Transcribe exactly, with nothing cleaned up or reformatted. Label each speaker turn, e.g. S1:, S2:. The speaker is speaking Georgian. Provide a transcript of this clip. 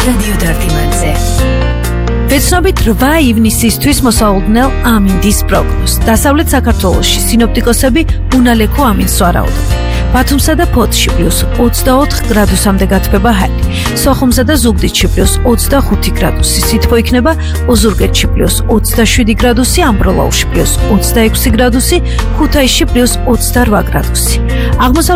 S1: რადიო დარტიმანზე.
S2: ვეცნობით რვა ივნისისთვის მოსაუბრნელ ამინდის პროგნოზს. დასავლეთ საქართველოში სინოპტიკოსები უნალექო ამინს ვარაუდობენ. ბათუმსა და ფოთში პლუს ოცდაოთხ გრადუსამდე გათბება ჰაერი. სოხუმსა და ზუგდიდში პლუს ოცდახუთი გრადუსი. სითბო იქნება ოზურგეთში პლუს ოცდაშვიდი გრადუსი, ამბროლაურში პლუს ოცდაექვსი გრადუსი, ქუთაისში პლუს ოცდარვა გრადუსი. აღმოსავლეთ